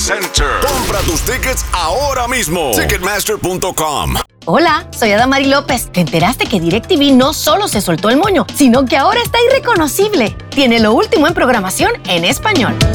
Center. Compra tus tickets ahora mismo. Ticketmaster.com. Hola, soy Adamari López. ¿Te enteraste que DirecTV no solo se soltó el moño, sino que ahora está irreconocible? Tiene lo último en programación en español.